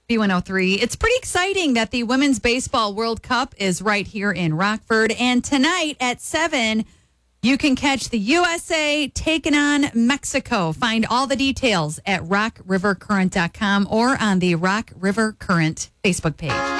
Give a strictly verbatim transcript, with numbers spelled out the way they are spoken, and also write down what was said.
B one oh three. It's pretty exciting that the Women's Baseball World Cup is right here in Rockford. And tonight at seven, you can catch the U S A taking on Mexico. Find all the details at rock river current dot com or on the Rock River Current Facebook page.